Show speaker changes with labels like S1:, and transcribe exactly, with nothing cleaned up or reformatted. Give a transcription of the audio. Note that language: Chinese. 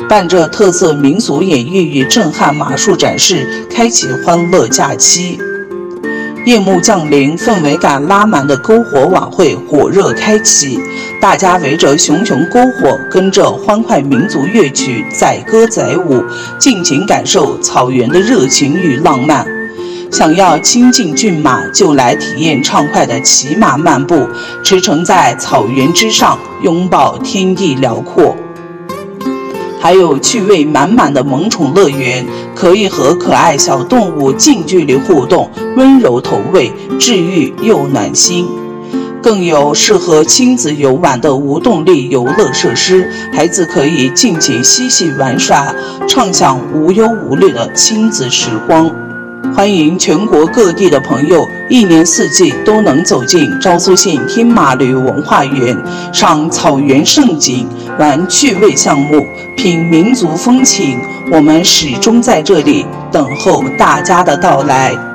S1: 伴着特色民俗演绎与震撼马术展示，开启欢乐假期。夜幕降临，氛围感拉满的篝火晚会火热开启，大家围着熊熊篝火，跟着欢快民族乐曲载歌载舞，尽情感受草原的热情与浪漫。想要亲近骏马，就来体验畅快的骑马漫步，驰骋在草原之上，拥抱天地辽阔。还有趣味满满的萌宠乐园，可以和可爱小动物近距离互动，温柔投喂，治愈又暖心。更有适合亲子游玩的无动力游乐设施，孩子可以尽情嬉戏玩耍，畅享无忧无虑的亲子时光。欢迎全国各地的朋友，一年四季都能走进昭苏县天马旅文化园，赏草原盛景，玩趣味项目，品民族风情。我们始终在这里等候大家的到来。